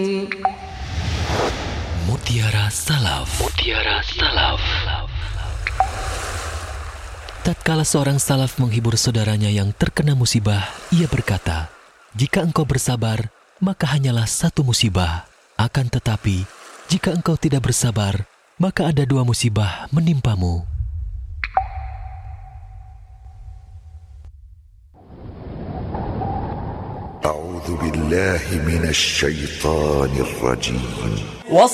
Mutiara Salaf. Mutiara Salaf. Tatkala seorang salaf menghibur saudaranya yang terkena musibah, ia berkata, "Jika engkau bersabar, maka hanyalah satu musibah. Akan tetapi, jika engkau tidak bersabar, maka ada dua musibah menimpamu." أعوذ بالله من الشيطان الرجيم